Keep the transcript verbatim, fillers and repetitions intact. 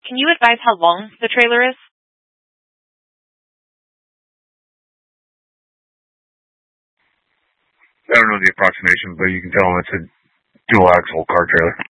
can you advise how long the trailer is? I don't know the approximation, but you can tell it's a dual axle car trailer.